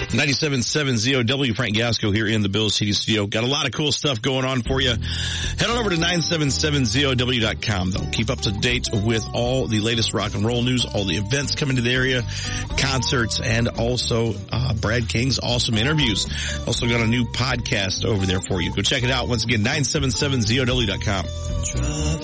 97.7 ZOW, Frank Gasco here in the Bill City studio. Got a lot of cool stuff going on for you. Head on over to 977ZOW.com, though. Keep up to date with all the latest rock and roll news, all the events coming to the area, concerts, and also Brad King's awesome interviews. Also got a new podcast over there for you. Go check it out. Once again, 977ZOW.com.